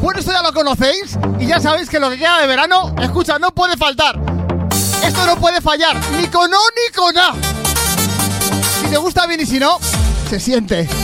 Bueno, esto ya lo conocéis y ya sabéis que lo que queda de verano, escucha, no puede faltar. Esto no puede fallar, ni con O ni con A. Si te gusta bien y si no, se siente.